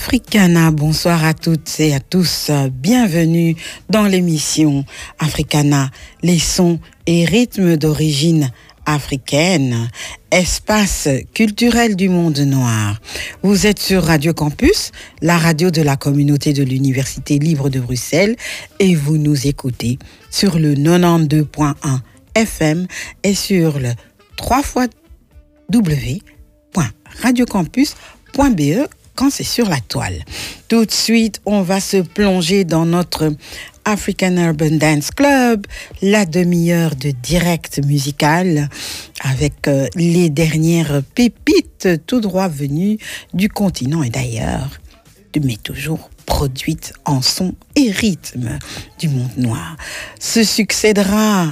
Africana, bonsoir à toutes et à tous. Bienvenue dans l'émission Africana, les sons et rythmes d'origine africaine, espace culturel du monde noir. Vous êtes sur Radio Campus, la radio de la communauté de l'Université libre de Bruxelles, et vous nous écoutez sur le 92.1 FM et sur le 3w.radiocampus.be quand c'est sur la toile. Tout de suite, on va se plonger dans notre African Urban Dance Club, la demi-heure de direct musical avec les dernières pépites tout droit venues du continent et d'ailleurs, mais toujours produites en son et rythme du monde noir. Se succédera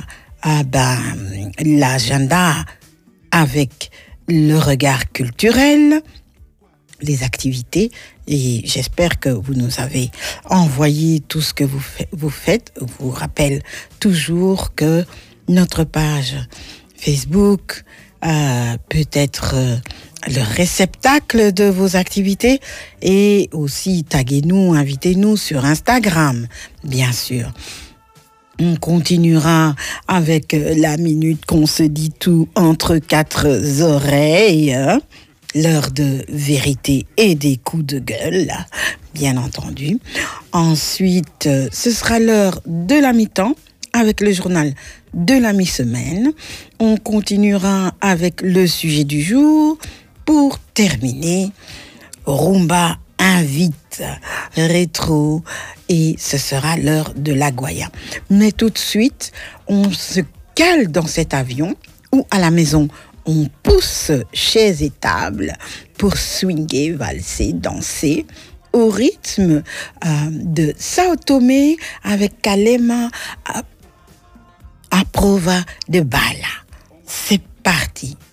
l'agenda avec le regard culturel, les activités, et j'espère que vous nous avez envoyé tout ce que vous faites. Je vous rappelle toujours que notre page Facebook peut être le réceptacle de vos activités, et aussi taguez-nous, invitez-nous sur Instagram, bien sûr. On continuera avec la minute qu'on se dit tout entre quatre oreilles, l'heure de vérité et des coups de gueule, bien entendu. Ensuite, ce sera l'heure de la mi-temps avec le journal de la mi-semaine. On continuera avec le sujet du jour. Pour terminer, Rumba invite rétro, et ce sera l'heure de la Goya. Mais tout de suite, on se cale dans cet avion ou à la maison, on pousse chaises et tables pour swinguer, valser, danser au rythme de Sao Tomé avec Kalema à Prova de Bala. C'est parti.